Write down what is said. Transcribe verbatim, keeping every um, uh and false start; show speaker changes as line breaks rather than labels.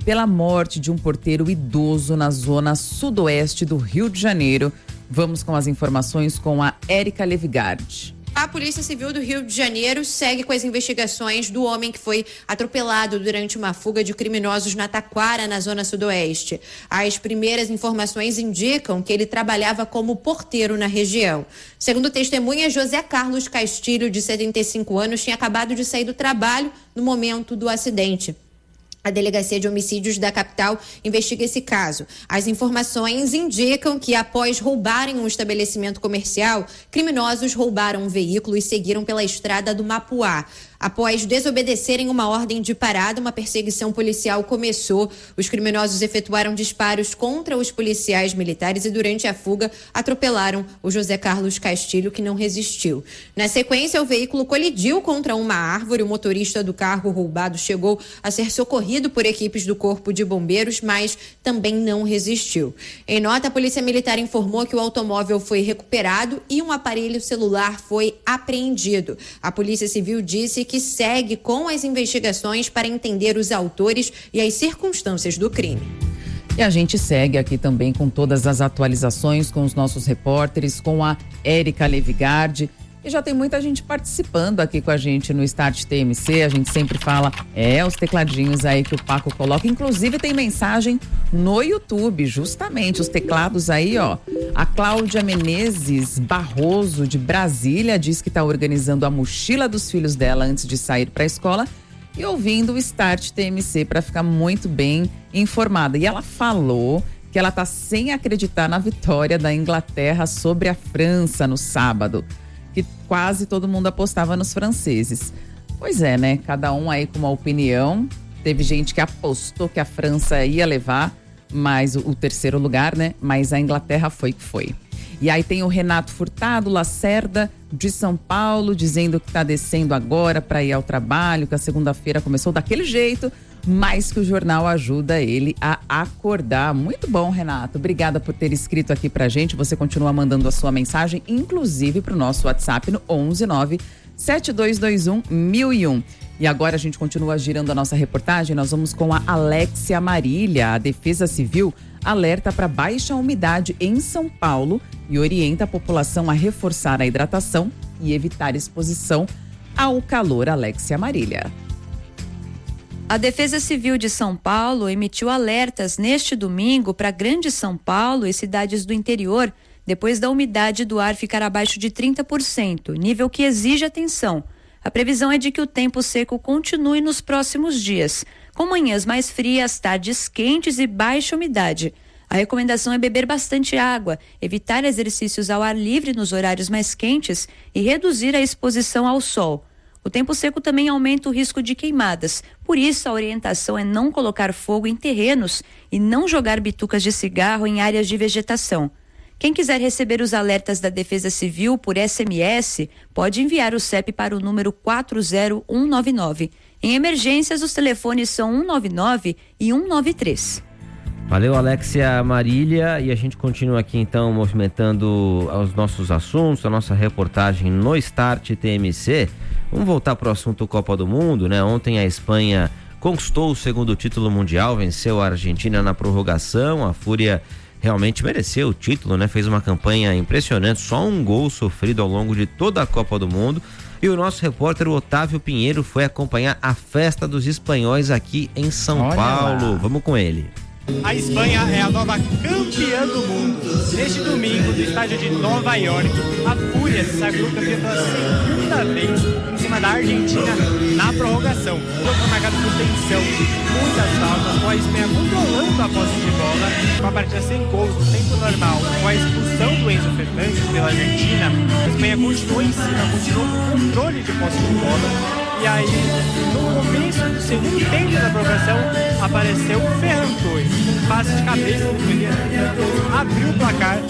pela morte de um porteiro idoso na zona sudoeste do Rio de Janeiro. Vamos com as informações com a Érica Levigard.
A Polícia Civil do Rio de Janeiro segue com as investigações do homem que foi atropelado durante uma fuga de criminosos na Taquara, na zona sudoeste. As primeiras informações indicam que ele trabalhava como porteiro na região. Segundo testemunha, José Carlos Castilho, de setenta e cinco anos, tinha acabado de sair do trabalho no momento do acidente. A Delegacia de Homicídios da capital investiga esse caso. As informações indicam que, após roubarem um estabelecimento comercial, criminosos roubaram um veículo e seguiram pela estrada do Mapuá. Após desobedecerem uma ordem de parada, uma perseguição policial começou. Os criminosos efetuaram disparos contra os policiais militares e, durante a fuga, atropelaram o José Carlos Castilho, que não resistiu. Na sequência, o veículo colidiu contra uma árvore. O motorista do carro roubado chegou a ser socorrido por equipes do Corpo de Bombeiros, mas também não resistiu. Em nota, a Polícia Militar informou que o automóvel foi recuperado e um aparelho celular foi apreendido. A Polícia Civil disse que segue com as investigações para entender os autores e as circunstâncias do crime.
E a gente segue aqui também com todas as atualizações com os nossos repórteres, com a Érica Levigard. E já tem muita gente participando aqui com a gente no Start T M C. A gente sempre fala, é, os tecladinhos aí que o Paco coloca. Inclusive tem mensagem no YouTube, justamente, os teclados aí, ó. A Cláudia Menezes Barroso, de Brasília, diz que está organizando a mochila dos filhos dela antes de sair para a escola e ouvindo o Start T M C para ficar muito bem informada. E ela falou que ela está sem acreditar na vitória da Inglaterra sobre a França no sábado, que quase todo mundo apostava nos franceses. Pois é, né? Cada um aí com uma opinião. Teve gente que apostou que a França ia levar mais o, o terceiro lugar, né? Mas a Inglaterra foi que foi. E aí tem o Renato Furtado Lacerda, de São Paulo, dizendo que está descendo agora para ir ao trabalho, que a segunda-feira começou daquele jeito, mas que o jornal ajuda ele a acordar. Muito bom, Renato. Obrigada por ter escrito aqui pra gente. Você continua mandando a sua mensagem, inclusive pro nosso WhatsApp no onze nove sete dois dois um mil e um. E agora a gente continua girando a nossa reportagem. Nós vamos com a Alexia Marília. A Defesa Civil alerta para baixa umidade em São Paulo e orienta a população a reforçar a hidratação e evitar exposição ao calor. Alexia Marília.
A Defesa Civil de São Paulo emitiu alertas neste domingo para Grande São Paulo e cidades do interior, depois da umidade do ar ficar abaixo de trinta por cento, nível que exige atenção. A previsão é de que o tempo seco continue nos próximos dias, com manhãs mais frias, tardes quentes e baixa umidade. A recomendação é beber bastante água, evitar exercícios ao ar livre nos horários mais quentes e reduzir a exposição ao sol. O tempo seco também aumenta o risco de queimadas, por isso a orientação é não colocar fogo em terrenos e não jogar bitucas de cigarro em áreas de vegetação. Quem quiser receber os alertas da Defesa Civil por S M S, pode enviar o C E P para o número quatro zero um nove nove. Em emergências, os telefones são um nove nove e um nove três.
Valeu, Alexia Marília, e a gente continua aqui então movimentando os nossos assuntos, a nossa reportagem no Start T M C. Vamos voltar para o assunto Copa do Mundo, né? Ontem a Espanha conquistou o segundo título mundial, venceu a Argentina na prorrogação. A Fúria realmente mereceu o título, né? Fez uma campanha impressionante, só um gol sofrido ao longo de toda a Copa do Mundo. E o nosso repórter Otávio Pinheiro foi acompanhar a festa dos espanhóis aqui em São Olha Paulo. Lá. Vamos com ele.
A Espanha é a nova campeã do mundo. Neste domingo, no estádio de Nova York, a Fúria se sagrou campeã pela segunda vez em cima da Argentina na prorrogação. O jogo foi marcado por tensão, muitas faltas, com a Espanha controlando a posse de bola, com a partida sem gols no tempo normal, com a expulsão do Enzo Fernandes pela Argentina. A Espanha continuou em cima, continuou com o controle de posse de bola. E aí, no começo do segundo tempo da prorrogação, apareceu o Ferran Torres. Um passe de cabeça do Ferran Torres abriu o placar